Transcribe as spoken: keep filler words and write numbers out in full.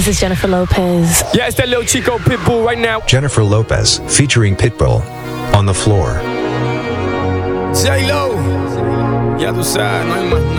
This is Jennifer Lopez. Yeah, it's that little Chico Pitbull right now. Jennifer Lopez, featuring Pitbull, On the Floor. J-Lo. Ya tú sabes, no hay más.